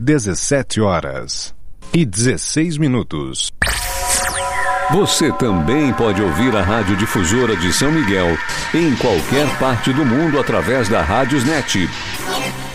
17h16. Você também pode ouvir a Rádio Difusora de São Miguel em qualquer parte do mundo através da Rádiosnet.